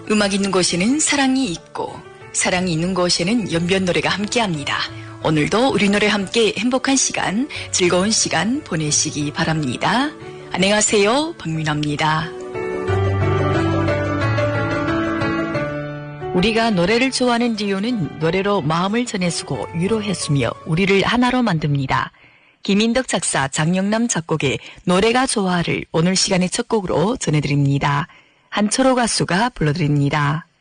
음악 있는 곳에는 사랑이 있고 사랑이 있는 곳에는 연변 노래가 함께합니다. 오늘도 우리 노래 함께 행복한 시간, 즐거운 시간 보내시기 바랍니다. 안녕하세요, 박민아입니다. 우리가 노래를 좋아하는 이유는 노래로 마음을 전해주고 위로해주며 우리를 하나로 만듭니다. 김인덕 작사, 장영남 작곡의 노래가 좋아를 오늘 시간의 첫 곡으로 전해드립니다. 한철호 가수가 불러드립니다.